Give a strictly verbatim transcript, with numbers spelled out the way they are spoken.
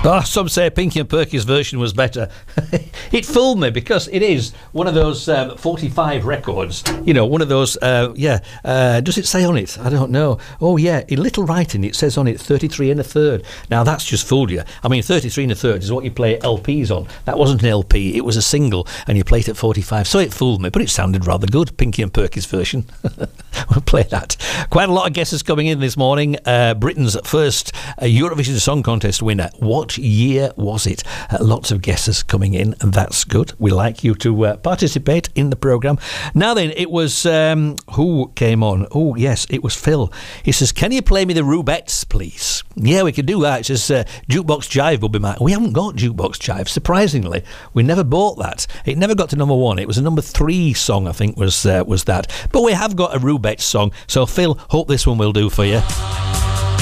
Oh, some say Pinky and Perky's version was better. It fooled me because it is one of those um, forty-five records. You know, one of those, uh, yeah. Uh, does it say on it? I don't know. Oh, yeah, in little writing it says on it thirty-three and a third. Now, that's just fooled you. I mean, thirty-three and a third is what you play L Ps on. That wasn't an L P, it was a single, and you played it at forty-five. So it fooled me, but it sounded rather good, Pinky and Perky's version. We'll play that. Quite a lot of guesses coming in this morning. Uh, Britain's first uh, Eurovision Song Contest winner. What year was it? Uh, lots of guesses coming in, and that's good. We like you to uh, participate in the programme. Now then, it was um, who came on? Oh yes, it was Phil. He says, can you play me the Rubettes, please? Yeah, we could do that. It says uh, Jukebox Jive will be mine. We haven't got Jukebox Jive, surprisingly. We never bought that. It never got to number one. It was a number three song, I think, was uh, was that. But we have got a Rubettes song. So Phil, hope this one will do for you.